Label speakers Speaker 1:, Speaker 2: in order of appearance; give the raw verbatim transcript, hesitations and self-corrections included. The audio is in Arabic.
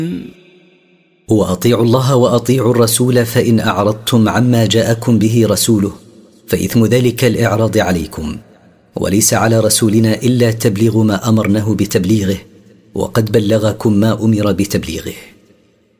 Speaker 1: وأطيعوا الله وأطيعوا الرسول، فإن أعرضتم عما جاءكم به رسوله فإثم ذلك الإعراض عليكم، وليس على رسولنا إلا تبليغ ما أمرناه بتبليغه، وقد بلغكم ما أمر بتبليغه.